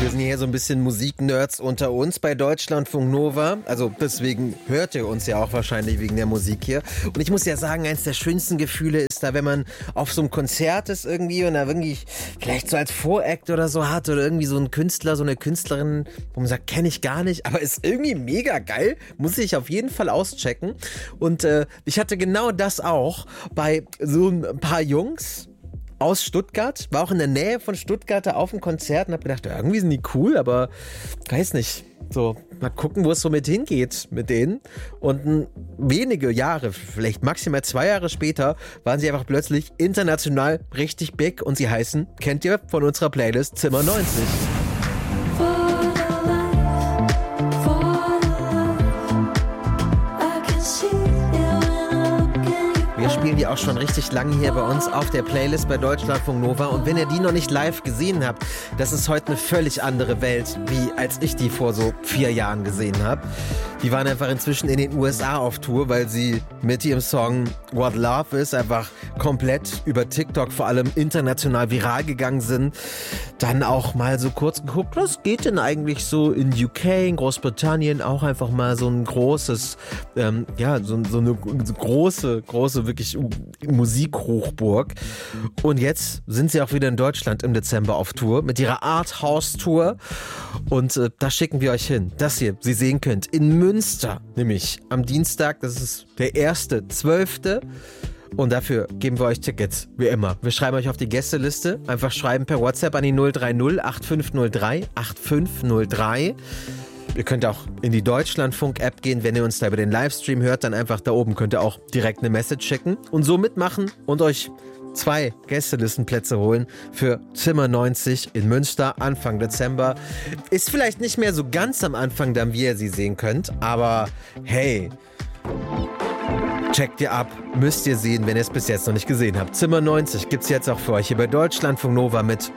Wir sind hier so ein bisschen Musiknerds unter uns bei Deutschlandfunk Nova. Also deswegen hört ihr uns ja auch wahrscheinlich wegen der Musik hier. Und ich muss ja sagen, eins der schönsten Gefühle ist da, wenn man auf so einem Konzert ist irgendwie und da irgendwie vielleicht so als Voract oder so hat oder irgendwie so ein Künstler, so eine Künstlerin, wo man sagt, kenne ich gar nicht, aber ist irgendwie mega geil. Muss ich auf jeden Fall auschecken. Und ich hatte genau das auch bei so ein paar Jungs aus Stuttgart, war auch in der Nähe von Stuttgart da auf dem Konzert und hab gedacht, ja, irgendwie sind die cool, aber weiß nicht, so mal gucken, wo es so mit hingeht mit denen. Und wenige Jahre, vielleicht maximal 2 Jahre später, waren sie einfach plötzlich international richtig big und sie heißen, kennt ihr von unserer Playlist, Zimmer 90. Wir spielen die auch schon richtig lange hier bei uns auf der Playlist bei Deutschlandfunk Nova. Und wenn ihr die noch nicht live gesehen habt, das ist heute eine völlig andere Welt, wie als ich die vor so 4 Jahren gesehen habe. Die waren einfach inzwischen in den USA auf Tour, weil sie mit ihrem Song What Love Is einfach komplett über TikTok vor allem international viral gegangen sind. Dann auch mal so kurz geguckt, was geht denn eigentlich so in UK, in Großbritannien, auch einfach mal so ein großes, so eine große wirklich Musikhochburg. Und jetzt sind sie auch wieder in Deutschland im Dezember auf Tour mit ihrer Arthouse-Tour. Und da schicken wir euch hin, dass ihr sie sehen könnt in Münster, nämlich am Dienstag, das ist der 1.12. Und dafür geben wir euch Tickets, wie immer. Wir schreiben euch auf die Gästeliste. Einfach schreiben per WhatsApp an die 030 8503 8503. Ihr könnt auch in die Deutschlandfunk-App gehen. Wenn ihr uns da über den Livestream hört, dann einfach da oben könnt ihr auch direkt eine Message schicken und so mitmachen und euch 2 Gästelistenplätze holen für Zimmer 90 in Münster Anfang Dezember. Ist vielleicht nicht mehr so ganz am Anfang dann, wie ihr sie sehen könnt, aber hey, checkt ihr ab, müsst ihr sehen, wenn ihr es bis jetzt noch nicht gesehen habt. Zimmer 90 gibt's jetzt auch für euch hier bei Deutschlandfunk Nova mit